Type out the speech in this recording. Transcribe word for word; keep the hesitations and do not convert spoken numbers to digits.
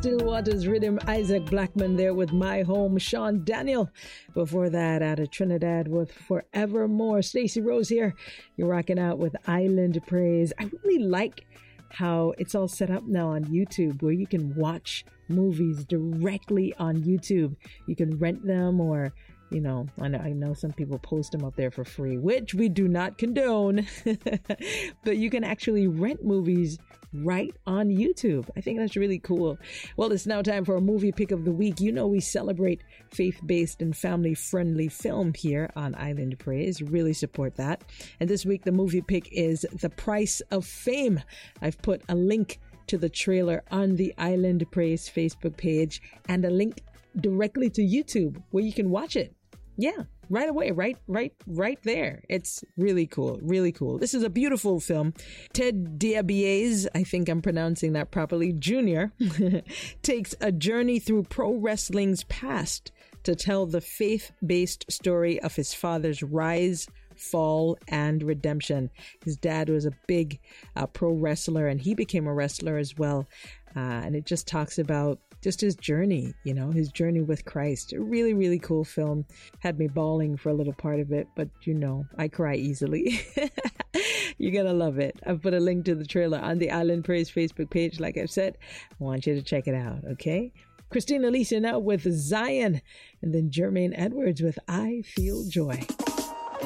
Still Waters Rhythm, Isaac Blackman there with My Home, Sean Daniel. Before that, out of Trinidad with Forevermore. Stacey Rose here. You're rocking out with Island Praise. I really like how it's all set up now on YouTube where you can watch movies directly on YouTube. You can rent them or, you know, I know, I know some people post them up there for free, which we do not condone, but you can actually rent movies right on YouTube. I think that's really cool. Well, it's now time for a movie pick of the week. You know, we celebrate faith-based and family-friendly film here on Island Praise. Really support that. And this week, the movie pick is The Price of Fame. I've put a link to the trailer on the Island Praise Facebook page and a link directly to YouTube where you can watch it. Yeah, right away, right, right, right there. It's really cool, really cool. This is a beautiful film. Ted DiBiase, I think I'm pronouncing that properly, Junior, takes a journey through pro wrestling's past to tell the faith-based story of his father's rise, fall, and redemption. His dad was a big uh, pro wrestler, and he became a wrestler as well. Uh, and it just talks about just his journey, you know, his journey with Christ. A really, really cool film. Had me bawling for a little part of it, but you know, I cry easily. You're gonna love it. I've put a link to the trailer on the Island Praise Facebook page. Like I've said, I want you to check it out, okay? Christina Lisa now with Zion, and then Jermaine Edwards with I Feel Joy.